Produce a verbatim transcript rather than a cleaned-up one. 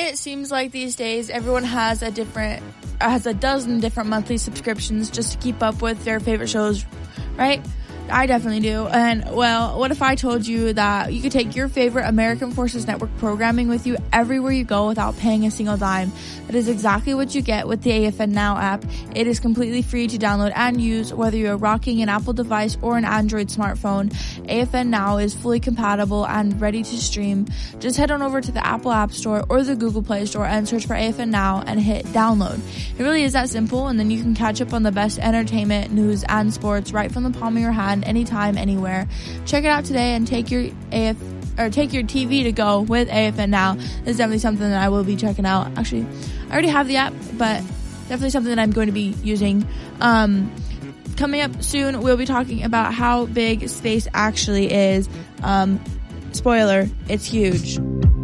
it seems like these days everyone has a different, has a dozen different monthly subscriptions just to keep up with their favorite shows, right? I definitely do. And, well, what if I told you that you could take your favorite American Forces Network programming with you everywhere you go without paying a single dime? That is exactly what you get with the A F N Now app. It is completely free to download and use, whether you're rocking an Apple device or an Android smartphone. A F N Now is fully compatible and ready to stream. Just head on over to the Apple App Store or the Google Play Store and search for A F N Now and hit download. It really is that simple, and then you can catch up on the best entertainment, news, and sports right from the palm of your hand, anytime, anywhere. Check it out today and take your A F or take your T V to go with A F N Now. This is definitely something that I will be checking out. Actually, I already have the app, but definitely something that I'm going to be using. Um, coming up soon, we'll be talking about how big space actually is. Um, spoiler, it's huge.